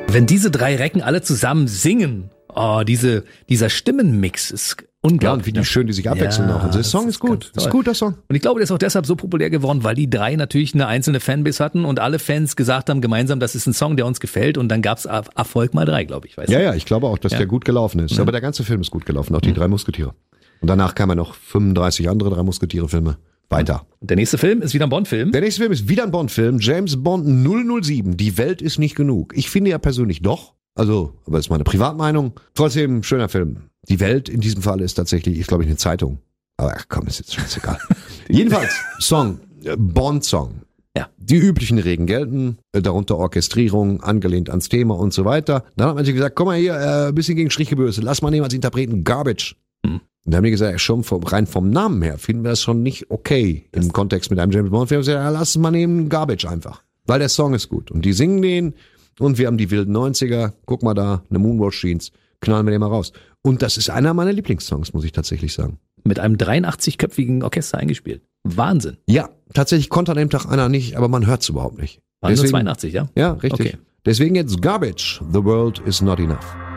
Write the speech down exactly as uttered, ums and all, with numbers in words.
Wenn diese drei Recken alle zusammen singen, oh, diese, dieser Stimmenmix ist unglaublich. Ja, und wie die ne? schön, die sich abwechseln Ja, noch. Und der das Song ist ist gut. ganz toll. Ist gut, der Song. Und ich glaube, der ist auch deshalb so populär geworden, weil die drei natürlich eine einzelne Fanbase hatten und alle Fans gesagt haben gemeinsam, das ist ein Song, der uns gefällt. Und dann gab's Erfolg mal drei, glaube ich. Weißt Ja, du? ja, ich glaube auch, dass Ja. der gut gelaufen ist. Ja. Aber der ganze Film ist gut gelaufen, auch die drei Musketiere. Und danach kamen noch fünfunddreißig andere drei Musketiere-Filme weiter. Und der nächste Film ist wieder ein Bond-Film. Der nächste Film ist wieder ein Bond-Film, James Bond null null sieben. Die Welt ist nicht genug. Ich finde ja persönlich doch. Also, aber das ist meine Privatmeinung. Trotzdem, schöner Film. Die Welt in diesem Fall ist tatsächlich, ist glaube ich eine Zeitung. Aber ach komm, ist jetzt scheißegal. Jedenfalls, Song, äh, Bond-Song. Ja. Die üblichen Regeln gelten, äh, darunter Orchestrierung, angelehnt ans Thema und so weiter. Dann hat man sich gesagt, komm mal hier, äh, ein bisschen gegen Strichgebürste, lass mal nehmen als Interpreten Garbage. Hm. Und dann haben die gesagt, schon vom, rein vom Namen her finden wir das schon nicht okay im Das Kontext mit einem James Bond-Film. Ja, lass es mal nehmen, Garbage einfach. Weil der Song ist gut. Und die singen den und wir haben die wilden neunziger. Guck mal da, eine Moonwatch Jeans. Knallen wir den mal raus. Und das ist einer meiner Lieblingssongs, muss ich tatsächlich sagen. Mit einem dreiundachtzig-köpfigen Orchester eingespielt. Wahnsinn. Ja, tatsächlich konnte an dem Tag einer nicht, aber man hört es überhaupt nicht. Waren nur Deswegen- zweiundachtzig, ja? Ja, richtig. Okay. Deswegen jetzt Garbage. The world is not enough.